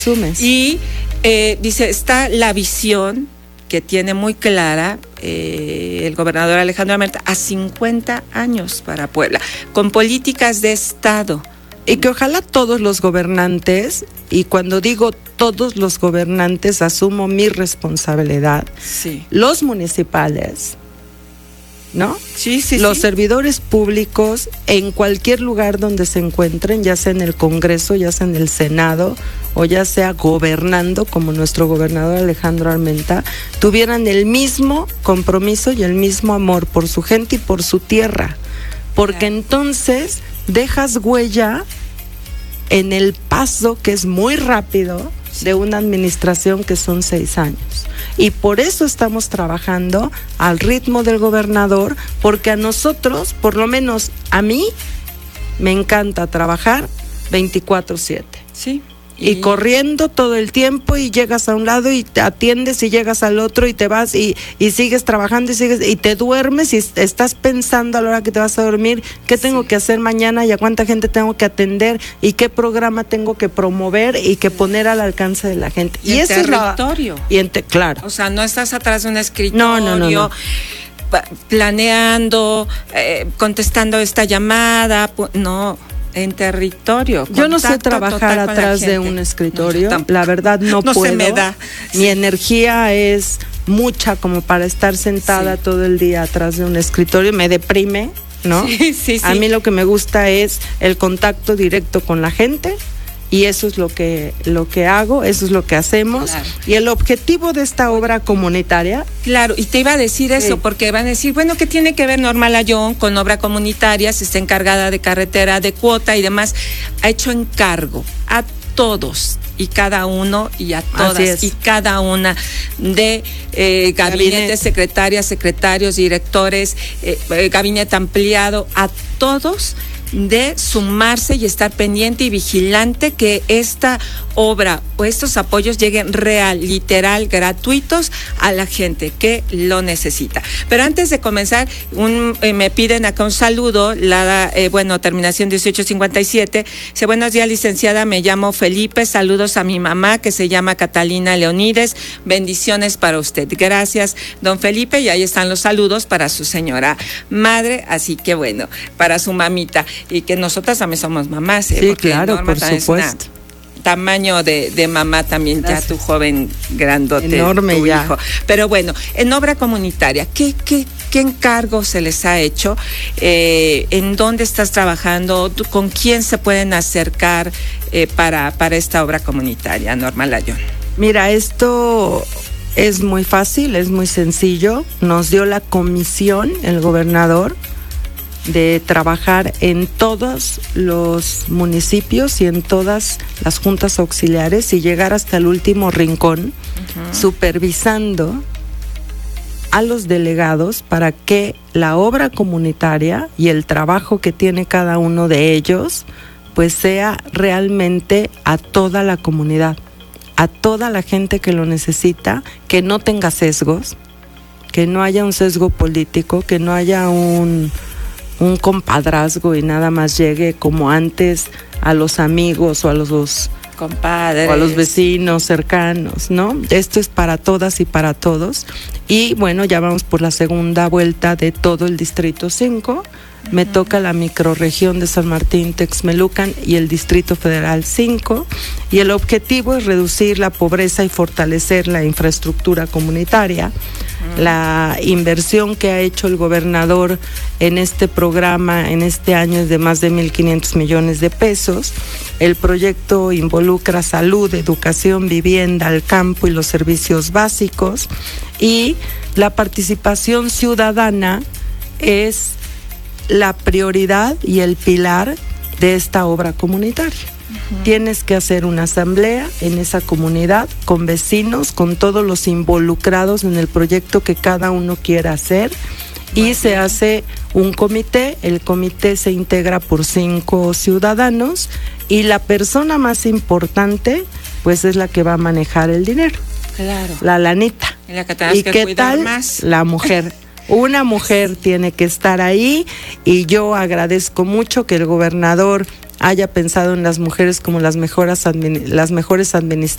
Y dice, está la visión que tiene muy clara el gobernador Alejandro Armenta a 50 años para Puebla, con políticas de Estado. Y que ojalá todos los gobernantes, y cuando digo todos los gobernantes, asumo mi responsabilidad, sí, los municipales, ¿no? Sí, sí, los sí, servidores públicos en cualquier lugar donde se encuentren, ya sea en el Congreso, ya sea en el Senado, o ya sea gobernando, como nuestro gobernador Alejandro Armenta, tuvieran el mismo compromiso y el mismo amor por su gente y por su tierra, porque entonces dejas huella en el paso, que es muy rápido, de una administración que son 6 años. Y por eso estamos trabajando al ritmo del gobernador, porque a nosotros, por lo menos a mí, me encanta trabajar 24/7. Sí. Y corriendo todo el tiempo, y llegas a un lado y te atiendes y llegas al otro y te vas y sigues trabajando y te duermes y estás pensando a la hora que te vas a dormir qué tengo que hacer mañana y a cuánta gente tengo que atender y qué programa tengo que promover y que poner al alcance de la gente. Y eso territorio. Claro. O sea, no estás atrás de un escritorio. No. Planeando, contestando esta llamada, no. En territorio. Yo no sé trabajar atrás de un escritorio, la verdad no puedo. Se me da. Mi energía es mucha como para estar sentada todo el día atrás de un escritorio, me deprime, ¿no? Sí. A mí lo que me gusta es el contacto directo con la gente. Y eso es lo que hago, eso es lo que hacemos. Claro. Y el objetivo de esta obra comunitaria. Claro, y te iba a decir eso, porque van a decir, bueno, ¿qué tiene que ver Norma Layón con obra comunitaria? Si está encargada de carretera, de cuota y demás. Ha hecho encargo a todos y cada uno y a todas y cada una de gabinetes, secretarias, secretarios, directores, gabinete ampliado, a todos, de sumarse y estar pendiente y vigilante que esta obra o estos apoyos lleguen literal, gratuitos a la gente que lo necesita. Pero antes de comenzar, me piden acá un saludo, terminación 1857, dice, buenos días licenciada, me llamo Felipe, saludos a mi mamá que se llama Catalina Leonides, bendiciones para usted. Gracias, don Felipe, y ahí están los saludos para su señora madre, así que bueno, para su mamita. Y que nosotras también somos mamás, Sí, claro, Norma, por supuesto. Tamaño de mamá también. Gracias. Ya tu joven grandote, enorme tu ya. Hijo. Pero bueno, en obra comunitaria, ¿qué encargos se les ha hecho? ¿En dónde estás trabajando? ¿Con quién se pueden acercar para esta obra comunitaria, Norma Layón? Mira, esto es muy fácil, es muy sencillo. Nos dio la comisión el gobernador de trabajar en todos los municipios y en todas las juntas auxiliares y llegar hasta el último rincón, supervisando a los delegados para que la obra comunitaria y el trabajo que tiene cada uno de ellos pues sea realmente a toda la comunidad, a toda la gente que lo necesita, que no tenga sesgos, que no haya un sesgo político, que no haya un compadrazgo y nada más llegue como antes a los amigos o a los compadres o a los vecinos cercanos, ¿no? Esto es para todas y para todos. Y bueno, ya vamos por la segunda vuelta de todo el Distrito 5. Me toca la microrregión de San Martín, Texmelucan y el Distrito Federal 5. Y el objetivo es reducir la pobreza y fortalecer la infraestructura comunitaria. La inversión que ha hecho el gobernador en este programa en este año es de más de 1,500 millones de pesos. El proyecto involucra salud, educación, vivienda, el campo y los servicios básicos. Y la participación ciudadana es la prioridad y el pilar de esta obra comunitaria. Tienes que hacer una asamblea en esa comunidad con vecinos, con todos los involucrados en el proyecto que cada uno quiera hacer, y se hace un comité. El comité se integra por 5 ciudadanos y la persona más importante pues es la que va a manejar el dinero. Claro. La lanita. ¿Y qué tal más? La mujer. Una mujer tiene que estar ahí, y yo agradezco mucho que el gobernador haya pensado en las mujeres como las mejores administradoras